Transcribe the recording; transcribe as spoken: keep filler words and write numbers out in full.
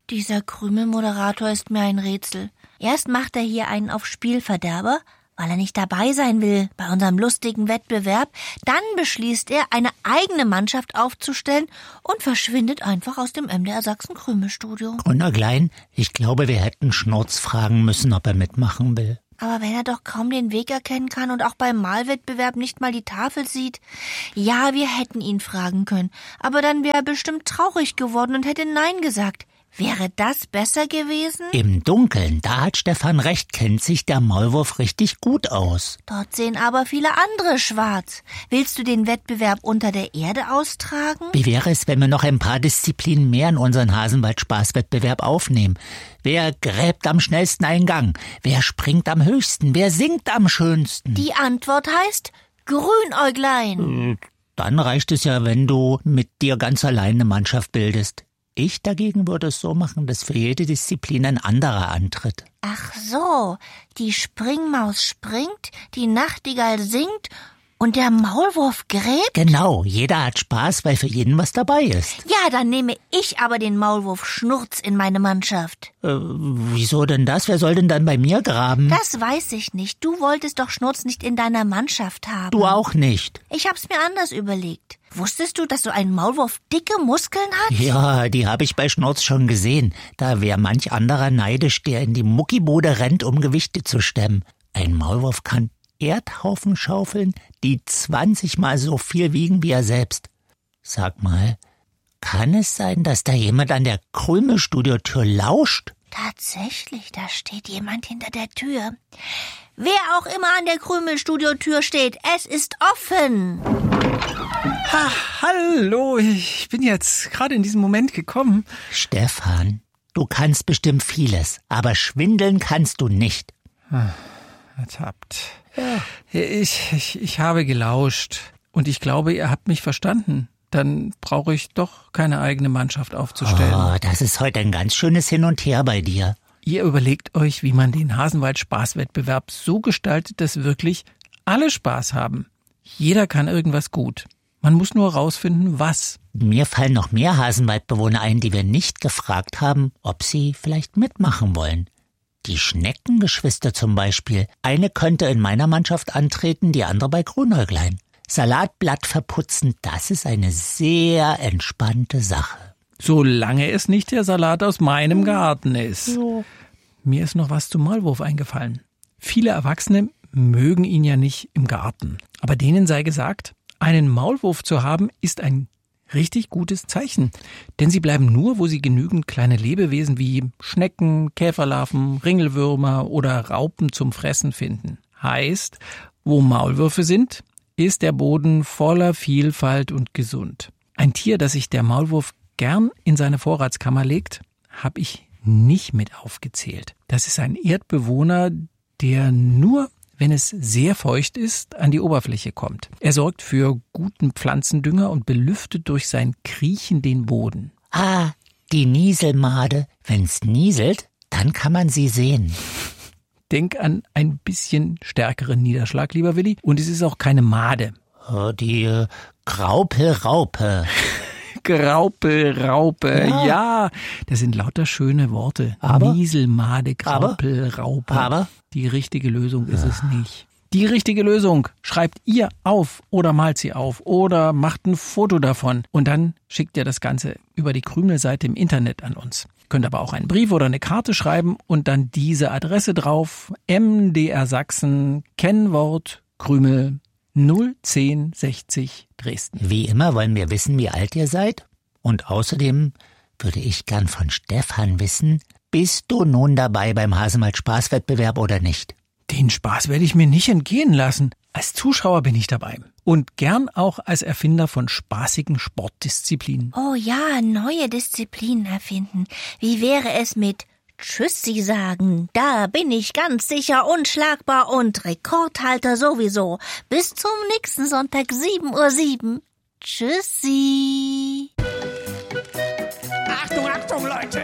Dieser Krümel-Moderator ist mir ein Rätsel. Erst macht er hier einen auf Spielverderber, weil er nicht dabei sein will bei unserem lustigen Wettbewerb. Dann beschließt er, eine eigene Mannschaft aufzustellen und verschwindet einfach aus dem M D R Sachsen-Krümel-Studio. Grünerglein, ich glaube, wir hätten Schnurz fragen müssen, ob er mitmachen will. Aber wenn er doch kaum den Weg erkennen kann und auch beim Malwettbewerb nicht mal die Tafel sieht. Ja, wir hätten ihn fragen können, aber dann wäre er bestimmt traurig geworden und hätte Nein gesagt. Wäre das besser gewesen? Im Dunkeln, da hat Stefan recht, kennt sich der Maulwurf richtig gut aus. Dort sehen aber viele andere schwarz. Willst du den Wettbewerb unter der Erde austragen? Wie wäre es, wenn wir noch ein paar Disziplinen mehr in unseren Hasenwald-Spaßwettbewerb aufnehmen? Wer gräbt am schnellsten einen Gang? Wer springt am höchsten? Wer singt am schönsten? Die Antwort heißt Grünäuglein. Dann reicht es ja, wenn du mit dir ganz allein eine Mannschaft bildest. Ich dagegen würde es so machen, dass für jede Disziplin ein anderer antritt. Ach so, die Springmaus springt, die Nachtigall singt und der Maulwurf gräbt? Genau, jeder hat Spaß, weil für jeden was dabei ist. Ja, dann nehme ich aber den Maulwurf Schnurz in meine Mannschaft. Äh, wieso denn das? Wer soll denn dann bei mir graben? Das weiß ich nicht. Du wolltest doch Schnurz nicht in deiner Mannschaft haben. Du auch nicht. Ich hab's mir anders überlegt. Wusstest du, dass so ein Maulwurf dicke Muskeln hat? Ja, die habe ich bei Schnurz schon gesehen. Da wäre manch anderer neidisch, der in die Muckibude rennt, um Gewichte zu stemmen. Ein Maulwurf kann Erdhaufen schaufeln, die zwanzigmal so viel wiegen wie er selbst. Sag mal, kann es sein, dass da jemand an der Krümel-Studiotür lauscht? Tatsächlich, da steht jemand hinter der Tür. Wer auch immer an der Krümel-Studiotür steht, es ist offen. Ha, hallo, ich bin jetzt gerade in diesem Moment gekommen. Stefan, du kannst bestimmt vieles, aber schwindeln kannst du nicht. Ah, ertappt. Ja. Ich, ich, ich habe gelauscht und ich glaube, ihr habt mich verstanden. Dann brauche ich doch keine eigene Mannschaft aufzustellen. Oh, das ist heute ein ganz schönes Hin und Her bei dir. Ihr überlegt euch, wie man den Hasenwald-Spaßwettbewerb so gestaltet, dass wirklich alle Spaß haben. Jeder kann irgendwas gut. Man muss nur rausfinden, was. Mir fallen noch mehr Hasenwaldbewohner ein, die wir nicht gefragt haben, ob sie vielleicht mitmachen wollen. Die Schneckengeschwister zum Beispiel. Eine könnte in meiner Mannschaft antreten, die andere bei Grünäuglein. Salatblatt verputzen, das ist eine sehr entspannte Sache. Solange es nicht der Salat aus meinem Garten ist. So. Mir ist noch was zum Maulwurf eingefallen. Viele Erwachsene mögen ihn ja nicht im Garten. Aber denen sei gesagt, einen Maulwurf zu haben, ist ein richtig gutes Zeichen. Denn sie bleiben nur, wo sie genügend kleine Lebewesen wie Schnecken, Käferlarven, Ringelwürmer oder Raupen zum Fressen finden. Heißt, wo Maulwürfe sind, ist der Boden voller Vielfalt und gesund. Ein Tier, das sich der Maulwurf gern in seine Vorratskammer legt, habe ich nicht mit aufgezählt. Das ist ein Erdbewohner, der nur, wenn es sehr feucht ist, an die Oberfläche kommt. Er sorgt für guten Pflanzendünger und belüftet durch sein Kriechen den Boden. Ah, die Nieselmade. Wenn's nieselt, dann kann man sie sehen. Denk an ein bisschen stärkeren Niederschlag, lieber Willi. Und es ist auch keine Made. Oh, die äh, Graupelraupe. Graupelraupe, ja. ja, das sind lauter schöne Worte. Aber? Nieselmade, Graupelraupe. Aber? Die richtige Lösung ist es nicht. Die richtige Lösung schreibt ihr auf oder malt sie auf oder macht ein Foto davon und dann schickt ihr das Ganze über die Krümel-Seite im Internet an uns. Könnt aber auch einen Brief oder eine Karte schreiben und dann diese Adresse drauf. M D R Sachsen, Kennwort, Krümel, null zehn sechzig Dresden. Wie immer wollen wir wissen, wie alt ihr seid. Und außerdem würde ich gern von Stefan wissen, bist du nun dabei beim Hasenwald-Spaßwettbewerb oder nicht? Den Spaß werde ich mir nicht entgehen lassen. Als Zuschauer bin ich dabei. Und gern auch als Erfinder von spaßigen Sportdisziplinen. Oh ja, neue Disziplinen erfinden. Wie wäre es mit Tschüssi sagen? Da bin ich ganz sicher unschlagbar und Rekordhalter sowieso. Bis zum nächsten Sonntag sieben Uhr sieben. Tschüssi.